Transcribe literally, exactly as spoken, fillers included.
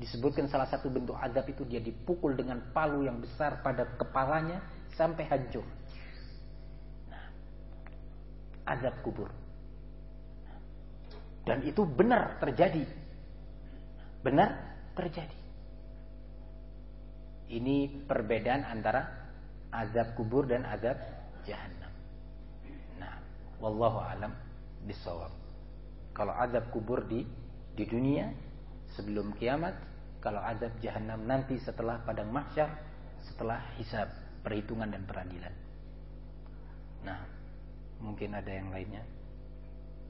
Disebutkan salah satu bentuk azab itu dia dipukul dengan palu yang besar pada kepalanya sampai hancur. Nah, azab kubur. Dan itu benar terjadi. Benar terjadi. Ini perbedaan antara azab kubur dan azab jahannam. Nah, wallahu alam bisawab. Kalau azab kubur di di dunia sebelum kiamat, kalau azab jahannam nanti setelah padang mahsyar, setelah hisab, perhitungan dan peradilan. Nah, mungkin ada yang lainnya.